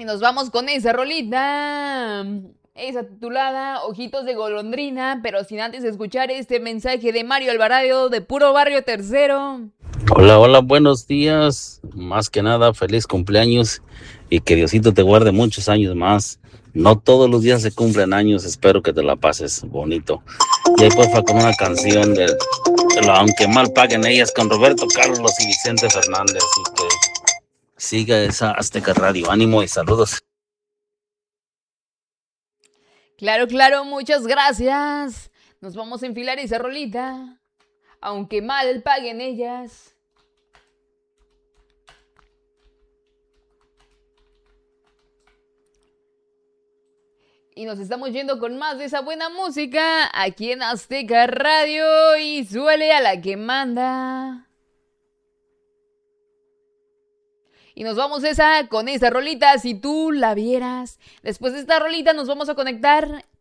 Y nos vamos con esa rolita. Esa titulada Ojitos de Golondrina, pero sin antes escuchar este mensaje de Mario Alvarado de Puro Barrio Tercero. Hola, hola, buenos días. Más que nada, feliz cumpleaños y que Diosito te guarde muchos años más. No todos los días se cumplen años, espero que te la pases bonito. Y ahí porfa con una canción de Aunque mal paguen ellas con Roberto Carlos y Vicente Fernández. Y que siga esa Azteca Radio. Ánimo y saludos. Claro, claro, muchas gracias. Nos vamos a enfilar esa rolita. Aunque mal paguen ellas. Y nos estamos yendo con más de esa buena música aquí en Azteca Radio y suele a la que manda. Y nos vamos con esa rolita, si tú la vieras. Después de esta rolita nos vamos a conectar